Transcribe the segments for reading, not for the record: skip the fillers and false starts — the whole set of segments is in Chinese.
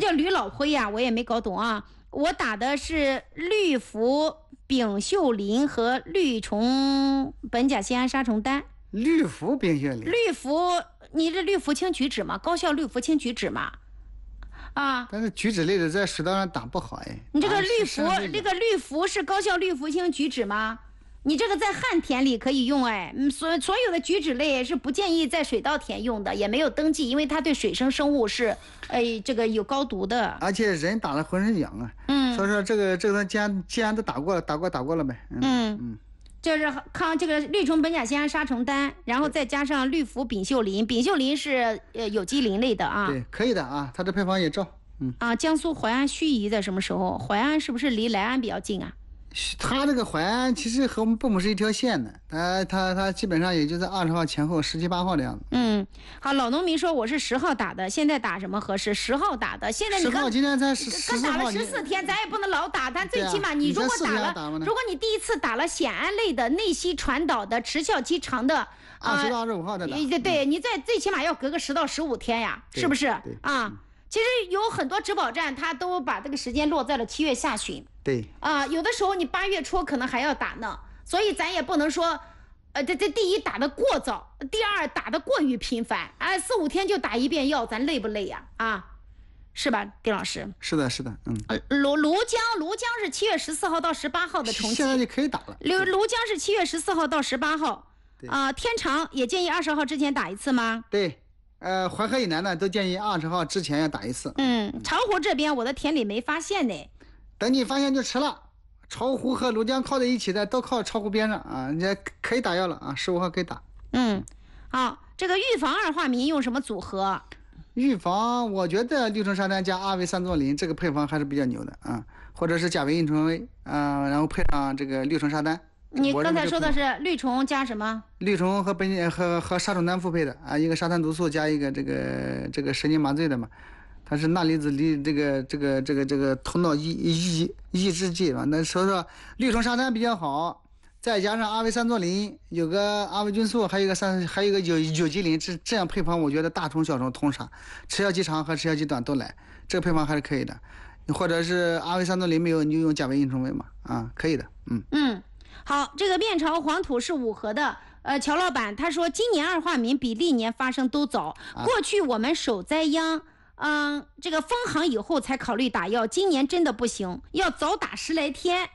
叫吕老灰呀，我也没搞懂啊。我打的是氯呋丙溴林和氯虫苯甲酰胺杀虫丹。 氯呋丙溴林， 氯呋，你这氯呋氢举酯嘛，高效氯呋氢举酯嘛。啊， 但是举酯类的在水稻上打不好哎。 你这个氯呋，这个氯呋是高效氯呋氢举酯吗？你这个在旱田里可以用哎，所有的举酯类是不建议在水稻田用的，也没有登记，因为它对水生生物是，这个有高毒的， 而且人打了浑身痒啊。所以说这个既然都打过了呗。 就是抗这个氯虫苯甲酰胺杀虫丹，然后再加上氯呋丙溴林，丙溴林是有机磷类的啊。 对，可以的啊，它这配方也照。 江苏淮安盱眙在什么时候？淮安是不是离莱安比较近啊？ 它这个淮安其实和我们蚌埠是一条线的，它基本上也就在20号前后17、18号的样子。 好，老农民说我是10号打的，现在打什么合适？10号打的，现在你 10号今天才刚打了14天，咱也不能老打，但最起码你如果打了，如果你第一次打了酰胺类的内息传导的持效期长的 ，20到25号的打。 对，你最起码要隔个10到15天呀，是不是啊？其实有很多植保站，它都把这个时间落在了7月下旬。 对有的时候你8月初可能还要打呢，所以咱也不能说，这第一打的过早，第二打的过于频繁，4、5天就打一遍药，咱累不累呀？是吧，丁老师？ 是的。 庐江是7月14号到18号的重启， 现在就可以打了。 庐江是7月14号到18号。天长也建议20号之前打一次吗？ 对。淮河以南呢，都建议20号之前要打一次。 巢湖这边我的田里没发现呢。 等你发现就迟了。巢湖和庐江靠在一起的，都靠巢湖边上啊，人家可以打药了啊，15号可以打。 好，这个预防二化醚用什么组合？ 预防，我觉得氯虫沙丹加阿维三唑林这个配方还是比较牛的啊，或者是甲维印醇威然后配上这个氯虫沙丹。 你刚才说的是氯虫加什么？ 氯虫和杀虫丹复配的啊，一个沙滩毒素加一个这个神经麻醉的嘛，它是钠离子这个头脑抑制剂嘛。那所以说氯虫沙丹比较好，再加上阿维三唑林，有个阿维菌素，还有一个有机磷，这样配方我觉得大虫小虫通杀，持效期长和持效期短都来，这个配方还是可以的。或者是阿维三唑林没有，你就用甲维印醇威嘛，可以的。 好，这个面朝黄土是五合的，乔老板他说今年二化醚比历年发生都早，过去我们守栽秧，这个封行以后才考虑打药，今年真的不行，要早打10来天。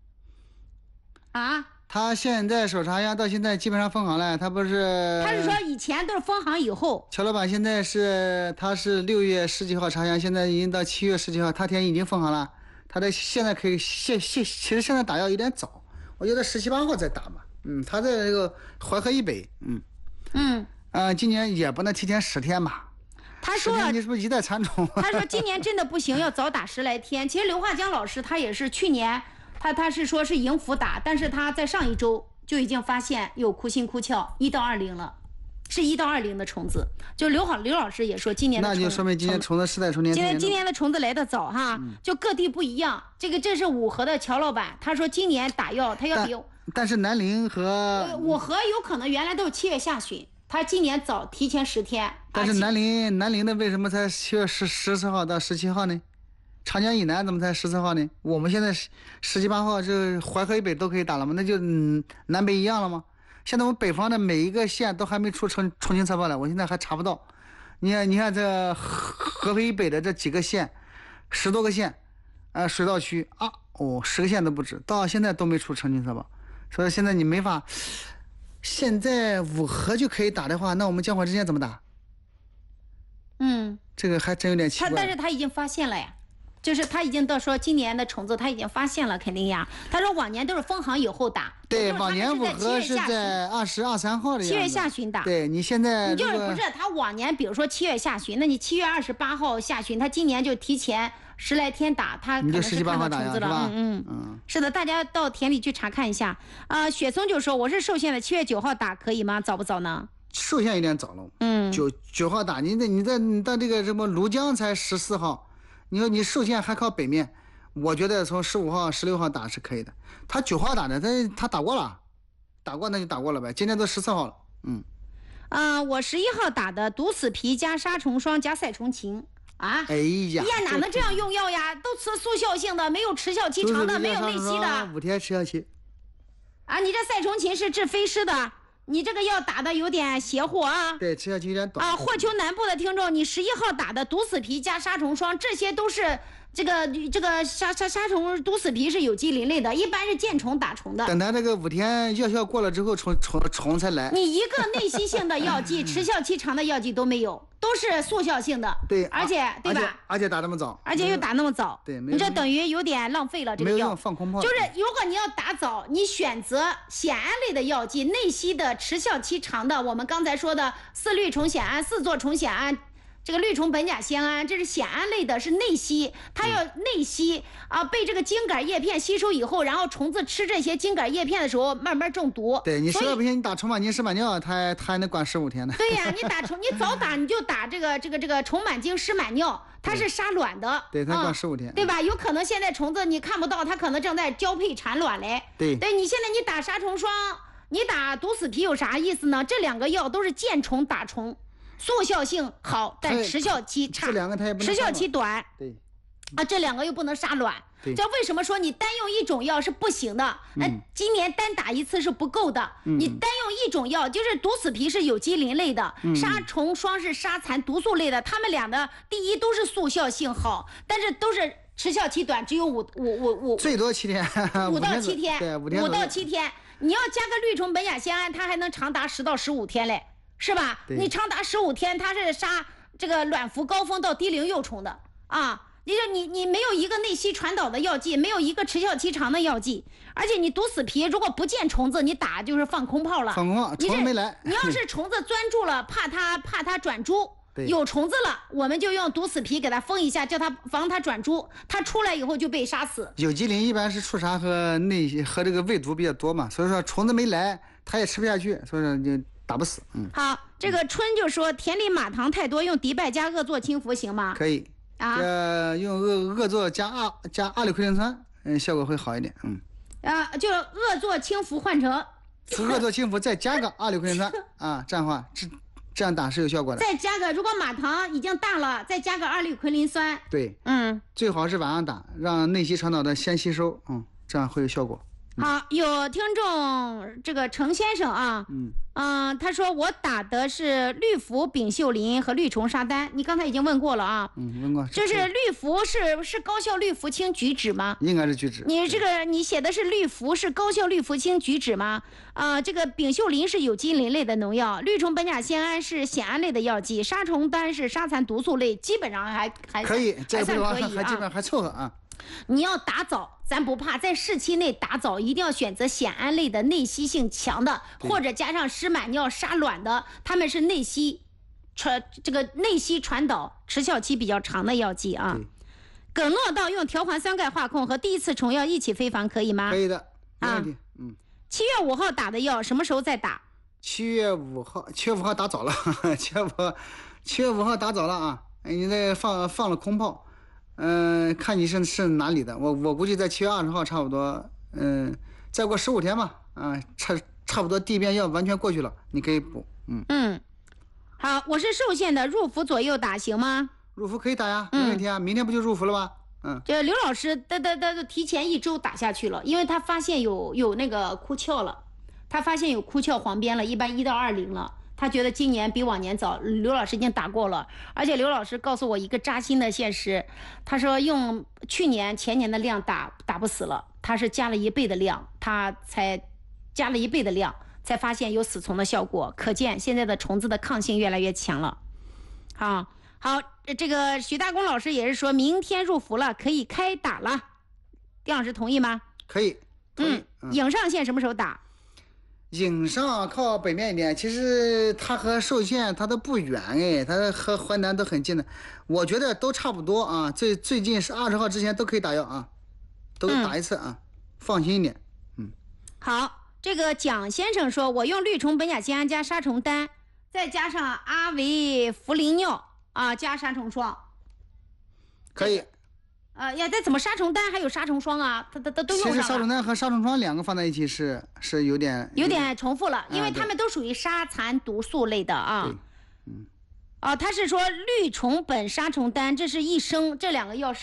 他现在手插秧到现在基本上封行了，他是说以前都是封行以后。 乔老板现在他是6月10几号插秧，现在已经到7月10几号，他田已经封行了，他现在可以其实现在打药有点早。我觉得17、18号再打吧。他在这个淮河以北。今年也不能提前10天吧。 他说你是不是一代蚕种？ 他说今年真的不行，要早打10来天。其实刘化江老师他也是去年，他是说是迎伏打，但是他在上一周就已经发现有枯心枯鞘1到20了。是1到20的虫子，就刘老师也说今年的那就说明今年虫子世代虫年。 今年的虫子来的早哈，就各地不一样。这是五河的乔老板，他说今年打药他要比。 但是南陵和五河有可能原来都是7月下旬，他今年早提前10天。 但是南陵的为什么才7月14号到17号呢？长江以南怎么才14号呢？我们现在17、18号就淮河以北都可以打了吗？那就南北一样了吗？现在我们北方的每一个县都还没出重新测报来，我现在还查不到。你看这合肥以北的这几个县，10多个县，水稻区10个县都不止，到现在都没出重新测报，所以现在你没法。现在五合就可以打的话，那我们江淮之间怎么打？这个还真有点奇怪。 但是他已经发现了呀。就是他已经到说今年的虫子他已经发现了，肯定呀。他说往年都是封行以后打， 对，往年五合是在20、23号的样子，7 月下旬打。 对，你现在你就是不是他往年，比如说7月下旬，那你7月28号下旬，他今年就提前10来天打，他可能是看到虫子了。是的，大家到田里去查看一下。雪松就说我是寿县的，7月9号打可以吗？早不早呢？ 寿县有点早了。9号打，你到这个什么庐江才14号。你说你寿县还靠北面，我觉得从15号、16号打是可以的。他9号打的，他打过了，打过那就打过了呗。今天都14号了。 我11号打的毒死皮加杀虫霜加赛虫嗪。 啊？ 哎呀， 哪能这样用药呀？都吃速效性的，没有持效期长的，没有内息的。 5天持效期。 啊，你这赛虫嗪是治飞虱的，你这个药打的有点邪乎啊。 对，持效期有点短。 啊，霍丘南部的听众，你11号打的毒死皮加杀虫霜，这些都是。这个杀虫毒死皮是有机磷类的，一般是见虫打虫的。 等它这个5天药效过了之后，虫才来。 你一个内息性的药剂、持效期长的药剂都没有，都是速效性的。 对， 而且对吧？ 而且打那么早， 而且又打那么早。 对， 你这等于有点浪费了这个药。 没有用，放空炮。 就是如果你要打早，你选择酰胺类的药剂，内息的、持效期长的，我们刚才说的4氯虫酰胺、4唑虫酰胺。这个氯虫苯甲酰胺，这是酰胺类的，是内吸，它要内吸啊，被这个茎秆叶片吸收以后，然后虫子吃这些茎秆叶片的时候，慢慢中毒。 对，你实在不行，你打虫满筋、湿满尿，它还能管15天呢。 对呀，你早打你就打这个虫满筋、湿满尿，它是杀卵的。 对，它管15天， 对吧？有可能现在虫子你看不到，它可能正在交配产卵嘞。 对， 你现在你打杀虫霜，你打毒死皮有啥意思呢？这2个药都是见虫打虫。速效性好，但持效期差。 这2个它也不能持效期短。 对， 啊，这2个又不能杀卵。这为什么说你单用一种药是不行的？今年单打1次是不够的。你单用一种药，就是毒死皮是有机磷类的，杀虫霜是杀残毒素类的，它们俩的第一都是速效性好，但是都是持效期短，只有5 最多7天 ，5到7天， 对，5 到7天。你要加个氯虫苯甲酰胺，它还能长达10到15天嘞。是吧？你长达15天，它是杀这个卵伏高峰到低龄幼虫的啊！你没有一个内息传导的药剂，没有一个持效期长的药剂，而且你毒死皮，如果不见虫子，你打就是放空炮了。 放空炮，虫子没来。 你要是虫子钻住了，怕它转株，有虫子了，我们就用毒死皮给它封一下，叫它防它转株，它出来以后就被杀死。 有机磷一般是触杀和这个胃毒比较多嘛，所以说虫子没来，它也吃不下去，所以说就。打不死。 好，这个春就说田里马糖太多，用迪拜加鄂唑清服行吗？ 可以啊，用鄂唑加阿里奎林酸，效果会好一点。 就鄂唑清服换成鄂唑清服再加个阿里奎林酸啊，这样的话这样打是有效果的。 再加个，如果马糖已经大了，再加个阿里奎林酸。 对，最好是晚上打，让内息传导的先吸收，这样会有效果。 好，有听众这个程先生啊，他说我打的是氯呋丙溴林和氯虫沙丹，你刚才已经问过了啊， 问过。 就是氯呋是高效氯呋氢菊酯吗？ 应该是菊酯。 你写的是氯呋是高效氯呋氢菊酯吗？这个丙溴林是有机磷类的农药，氯虫苯甲酰胺是酰胺类的药剂，杀虫丹是杀残毒素类，基本上还可以， 还算可以还基本上还凑合啊。 你要打枣，咱不怕，在市期内打枣一定要选择酰胺类的内吸性强的，或者加上湿满尿杀卵的，它们是内吸传导持效期比较长的药剂啊。耿诺道用调环酸钙化控和第一次虫药一起飞防可以吗？ 可以的，没问题。 7月5号打的药什么时候再打 ？7月5号打早了，7月5号打早了啊！你这放了空炮。看你是哪里的，我估计在7月20号差不多，再过15天吧，差不多地变药完全过去了，你可以补。 好，我是寿县的，入伏左右打行吗？ 入伏可以打呀，没问题啊，明天不就入伏了吗？ 这刘老师他提前1周打下去了，因为他发现有那个枯鞘了，他发现有枯鞘黄边了，一般1到20了。他觉得今年比往年早，刘老师已经打过了，而且刘老师告诉我一个扎心的现实，他说用去年前年的量打不死了，他是加了1倍的量，他才加了1倍的量，才发现有死虫的效果，可见现在的虫子的抗性越来越强了。好，这个许大公老师也是说明天入伏了，可以开打了，丁老师同意吗？ 可以。 颍上县什么时候打？ 颍上靠北面一点，其实它和寿县它都不远它和淮南都很近的，我觉得都差不多啊。最近是20号之前都可以打药啊，都打1次啊，放心一点。 好，这个蒋先生说，我用氯虫苯甲酰胺加杀虫丹，再加上阿维福林尿啊，加杀虫霜， 可以。 这怎么杀虫丹还有杀虫霜啊？它都用上了。 其实杀虫丹和杀虫霜2个放在一起是有点重复了，因为它们都属于杀残毒素类的啊。 他是说氯虫苯杀虫丹，这是一升，这2个药是